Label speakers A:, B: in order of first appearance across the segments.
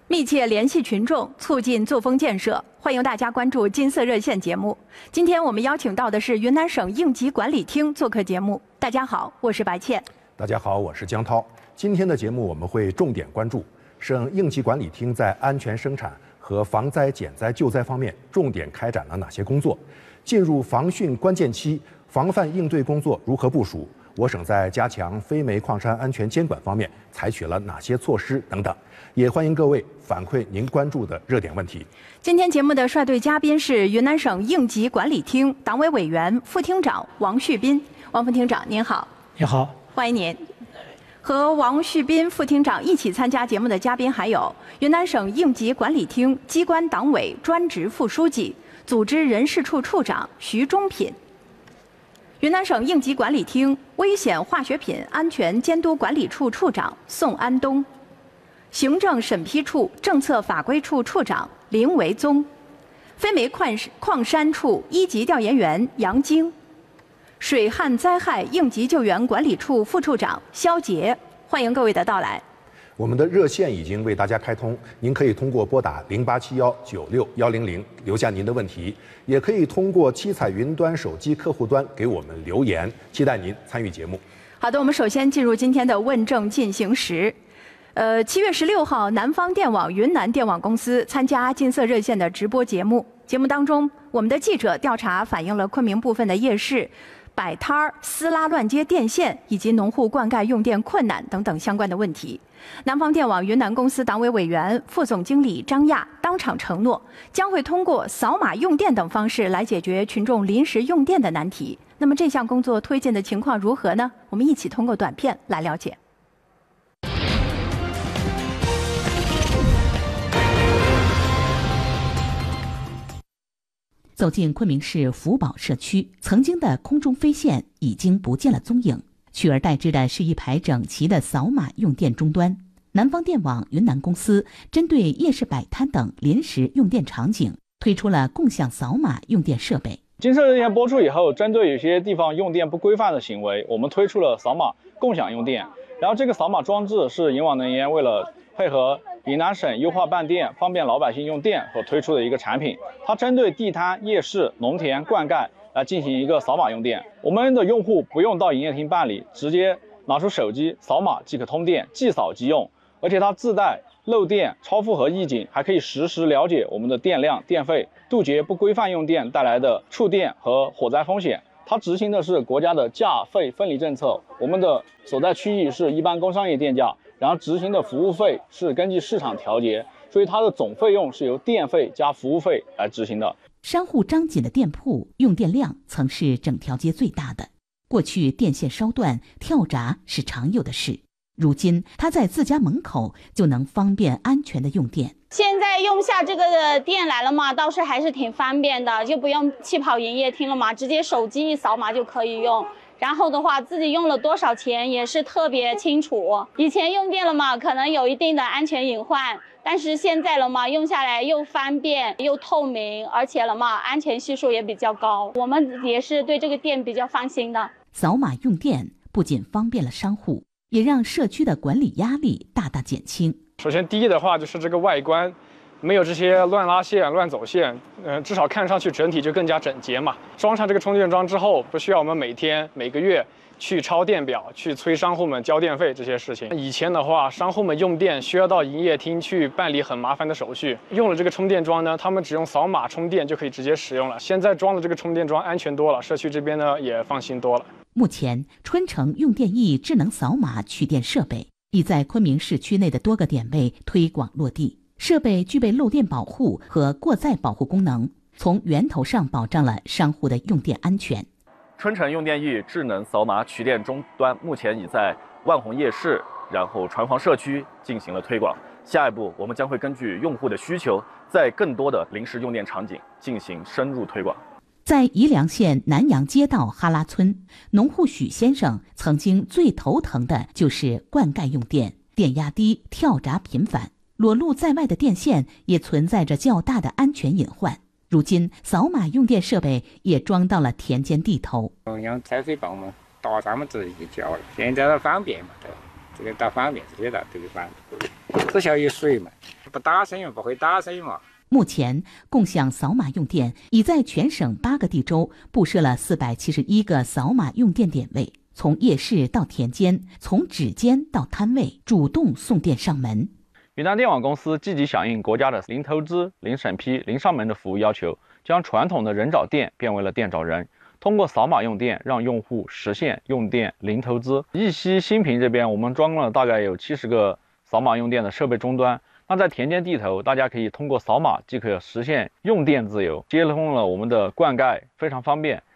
A: 密切联系群众，促进作风建设。欢迎大家关注金色热线节目。今天我们邀请到的是云南省应急管理厅做客节目。大家好，我是白倩。
B: 大家好，我是江涛。今天的节目我们会重点关注省应急管理厅在安全生产和防灾减灾救灾方面重点开展了哪些工作，进入防汛关键期，防范应对工作如何部署，我省在加强非煤矿山安全监管方面采取了哪些措施等等。也欢迎各位反馈您关注的热点问题。
A: 今天节目的率队嘉宾是云南省应急管理厅党委委员、副厅长王旭斌。王副厅长您好。
C: 你好，
A: 欢迎您。和王旭斌副厅长一起参加节目的嘉宾还有云南省应急管理厅机关党委专职副书记、组织人事处处长徐忠品，云南省应急管理厅危险化学品安全监督管理处处长宋安东，行政审批处政策法规处处长林维宗，非煤矿山处一级调研员杨晶，水旱灾害应急救援管理处副处长肖杰。欢迎各位的到来。
B: 我们的热线已经为大家开通，您可以通过拨打0871961100留下您的问题，也可以通过七彩云端手机客户端给我们留言，期待您参与节目。
A: 好的，我们首先进入今天的问政进行时。7月16号，南方电网云南电网公司参加金色热线的直播节目。节目当中，我们的记者调查反映了昆明部分的夜市摆摊儿、撕拉乱接电线以及农户灌溉用电困难等等相关的问题。南方电网云南公司党委委员、副总经理张亚当场承诺，将会通过扫码用电等方式来解决群众临时用电的难题。那么这项工作推进的情况如何呢？我们一起通过短片来了解。
D: 走进昆明市福宝社区，曾经的空中飞线已经不见了踪影，取而代之的是一排整齐的扫码用电终端。南方电网云南公司针对夜市摆摊等临时用电场景，推出了共享扫码用电设备。
E: 金色热线播出以后，针对有些地方用电不规范的行为，我们推出了扫码共享用电。然后这个扫码装置是银网能源为了配合云南省优化办电、方便老百姓用电所推出的一个产品，它针对地摊、夜市、农田灌溉来进行一个扫码用电。我们的用户不用到营业厅办理，直接拿出手机扫码即可通电，即扫即用。而且它自带漏电、超负荷预警，还可以实时了解我们的电量、电费，杜绝不规范用电带来的触电和火灾风险。它执行的是国家的价费分离政策，我们的所在区域是一般工商业电价，然后执行的服务费是根据市场调节，所以它的总费用是由电费加服务费来执行的。
D: 商户张锦的店铺用电量曾是整条街最大的，过去电线烧断、跳闸是常有的事。如今他在自家门口就能方便安全的用电。
F: 现在用下这个电来了嘛，倒是还是挺方便的，就不用去跑营业厅了嘛，直接手机一扫码就可以用。然后的话，自己用了多少钱也是特别清楚。以前用电了嘛，可能有一定的安全隐患，但是现在了嘛，用下来又方便又透明，而且了嘛，安全系数也比较高。我们也是对这个店比较放心的。
D: 扫码用电不仅方便了商户，也让社区的管理压力大大减轻。
E: 首先第一的话就是这个外观，没有这些乱拉线、乱走线，至少看上去整体就更加整洁嘛。装上这个充电桩之后，不需要我们每天、每个月去抄电表、去催商户们交电费这些事情。以前的话，商户们用电需要到营业厅去办理很麻烦的手续，用了这个充电桩呢，他们只用扫码充电就可以直接使用了。现在装了这个充电桩安全多了，社区这边呢也放心多了。
D: 目前，春城用电易智能扫码取电设备已在昆明市区内的多个点位推广落地。设备具备漏电保护和过载保护功能，从源头上保障了商户的用电安全。
G: 春城用电易智能扫码取电终端目前已在万宏夜市，然后船房社区进行了推广。下一步，我们将会根据用户的需求，在更多的临时用电场景进行深入推广。
D: 在宜良县南阳街道哈拉村，农户许先生曾经最头疼的就是灌溉用电，电压低、跳闸频繁，裸露在外的电线也存在着较大的安全隐患。如今，扫码用电设备也装到了田间地头。
H: 用采水泵嘛，打咱们自己就交了。现在方便嘛，这个倒方便，这个倒方便，只需要有水嘛。 不打生意不会打生意嘛。
D: 目前，共享扫码用电已在全省8个地州布设了471个扫码用电点位，从夜市到田间，从指尖到摊位，主动送电上门。
E: 云南电网公司积极响应国家的零投资、零审批、零上门的服务要求，将传统的人找电变为了电找人。通过扫码用电，让用户实现用电零投资。义溪新平这边，我们装了大概有70个扫码用电的设备终端。那在田间地头，大家可以通过扫码即可实现用电自由，接通了我们的灌溉，非常方便。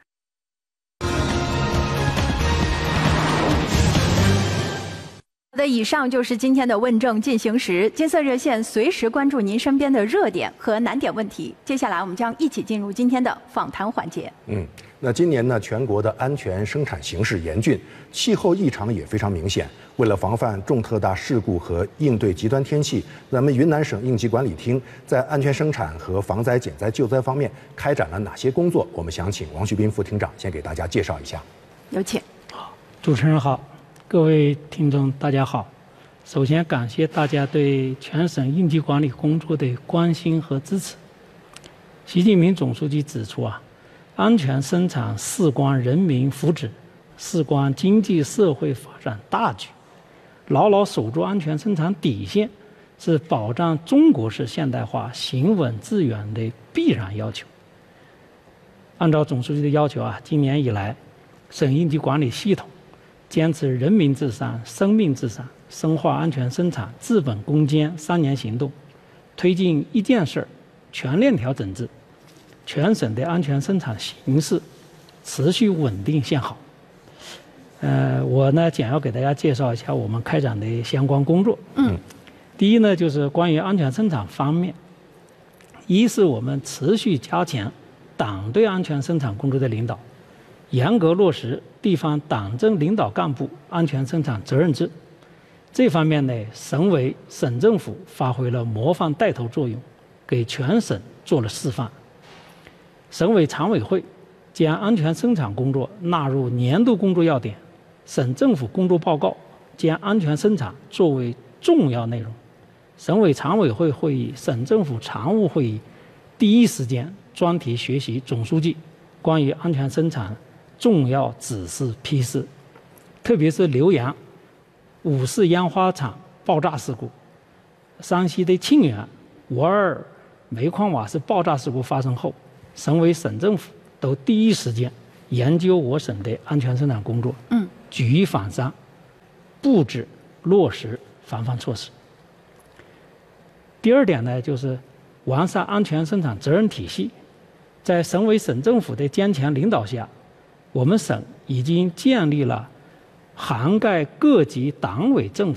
A: 好的，以上就是今天的问政进行时，金色热线随时关注您身边的热点和难点问题。接下来我们将一起进入今天的访谈环节。
B: 那今年呢，全国的安全生产形势严峻，气候异常也非常明显。为了防范重特大事故和应对极端天气，咱们云南省应急管理厅在安全生产和防灾减灾救灾方面开展了哪些工作？我们想请王旭斌副厅长先给大家介绍一下。
A: 有请。
C: 主持人好，各位听众大家好。首先感谢大家对全省应急管理工作的关心和支持。习近平总书记指出安全生产事关人民福祉，事关经济社会发展大局。牢牢守住安全生产底线，是保障中国式现代化行稳致远的必然要求。按照总书记的要求今年以来，省应急管理系统坚持人民至上、生命至上，深化安全生产治本攻坚3年行动，推进一件事全链条整治，全省的安全生产形势持续稳定向好。我呢简要给大家介绍一下我们开展的相关工作。第一呢，就是关于安全生产方面，一是我们持续加强党对安全生产工作的领导，严格落实地方党政领导干部安全生产责任制。这方面呢，省委、省政府发挥了模范带头作用，给全省做了示范。省委常委会将安全生产工作纳入年度工作要点，省政府工作报告将安全生产作为重要内容。省委常委会会议、省政府常务会议第一时间专题学习总书记关于安全生产重要指示批示，特别是浏阳五四烟花厂爆炸事故，山西的沁源522煤矿瓦斯爆炸事故发生后，省委省政府都第一时间研究我省的安全生产工作，举一反三，布置落实防范措施。第二点呢，就是完善安全生产责任体系。在省委省政府的坚强领导下，我们省已经建立了涵盖各级党委政府